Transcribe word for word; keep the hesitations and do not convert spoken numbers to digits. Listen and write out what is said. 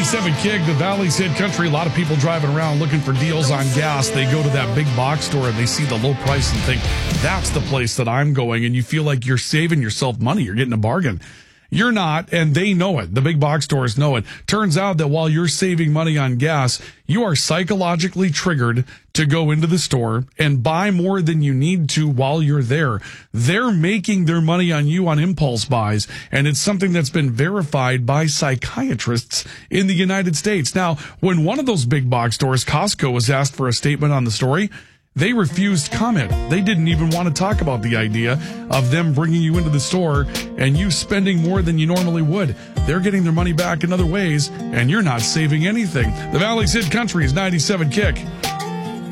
ninety-seven Kick, the Valley's Hit Country. A lot of people driving around looking for deals on gas. They go to that big box store and they see the low price and think, that's the place that I'm going. And you feel like you're saving yourself money. You're getting a bargain. You're not, and they know it. The big box stores know it. Turns out that while you're saving money on gas, you are psychologically triggered to go into the store and buy more than you need to while you're there. They're making their money on you on impulse buys, and it's something that's been verified by psychiatrists in the United States. Now, when one of those big box stores, Costco, was asked for a statement on the story, they refused comment. They didn't even want to talk about the idea of them bringing you into the store and you spending more than you normally would. They're getting their money back in other ways, and you're not saving anything. The Valley's Hit Country is ninety-seven Kick.